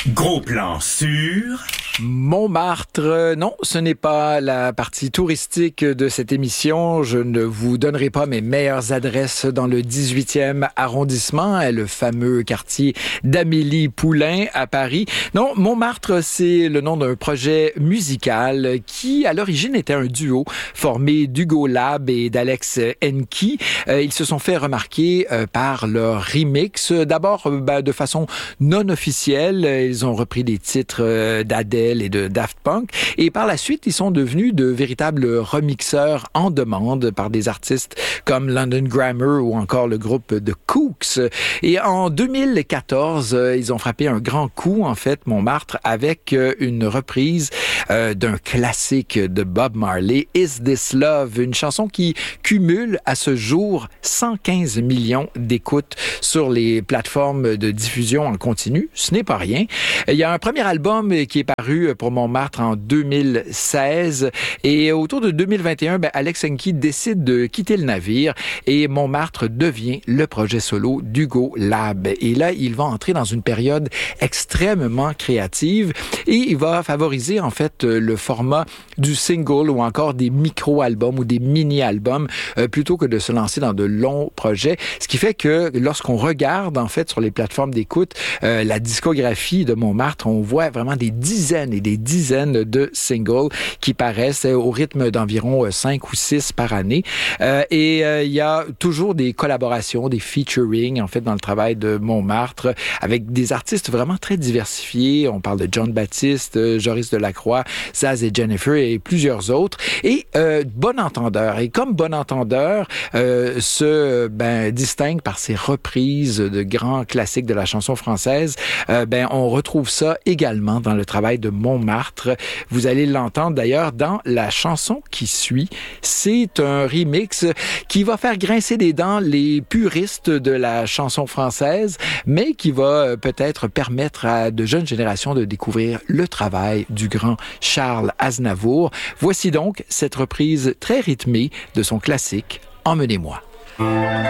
Gros plan sur... Montmartre, non, ce n'est pas la partie touristique de cette émission. Je ne vous donnerai pas mes meilleures adresses dans le 18e arrondissement, le fameux quartier d'Amélie Poulain à Paris. Non, Montmartre, c'est le nom d'un projet musical qui, à l'origine, était un duo formé d'Hugo Lab et d'Alex Enki. Ils se sont fait remarquer par leur remix. D'abord, de façon non officielle, ils ont repris des titres d'Adèle et de Daft Punk. Et par la suite, ils sont devenus de véritables remixeurs en demande par des artistes comme London Grammar ou encore le groupe The Kooks. Et en 2014, ils ont frappé un grand coup, en fait, Montmartre, avec une reprise d'un classique de Bob Marley, Is This Love, une chanson qui cumule à ce jour 115 millions d'écoutes sur les plateformes de diffusion en continu. Ce n'est pas rien. Il y a un premier album qui est paru pour Montmartre en 2016 et autour de 2021, Alex Enki décide de quitter le navire et Montmartre devient le projet solo d'Hugo Lab. Et là, il va entrer dans une période extrêmement créative et il va favoriser en fait le format du single ou encore des micro-albums ou des mini-albums plutôt que de se lancer dans de longs projets. Ce qui fait que lorsqu'on regarde en fait sur les plateformes d'écoute la discographie de Montmartre, on voit vraiment des dizaines et des dizaines de singles qui paraissent au rythme d'environ 5 ou 6 par année. Et il y a toujours des collaborations, des featuring, en fait, dans le travail de Montmartre, avec des artistes vraiment très diversifiés. On parle de John Baptiste, Joris Delacroix, Zaz et Jennifer et plusieurs autres. Et Bon Entendeur. Et comme Bon Entendeur se distingue par ses reprises de grands classiques de la chanson française, on retrouve ça également dans le travail de Montmartre. Vous allez l'entendre d'ailleurs dans la chanson qui suit. C'est un remix qui va faire grincer des dents les puristes de la chanson française, mais qui va peut-être permettre à de jeunes générations de découvrir le travail du grand Charles Aznavour. Voici donc cette reprise très rythmée de son classique « Emmenez-moi ».